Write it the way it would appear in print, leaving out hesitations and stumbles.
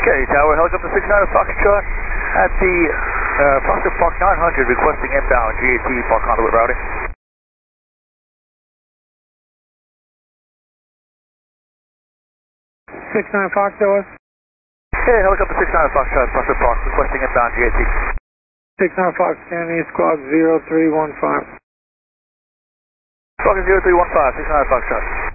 Okay, Tower, helicopter 69 Foxtrot at the Foster Park 900 requesting inbound GAT Park conduit routing. 69 Fox, Tower. Okay, helicopter 69 Foxtrot, Foster Park requesting inbound GAT. 69 Fox, Kennedy, squawk 0315. Squawk 0315, 69 Foxtrot.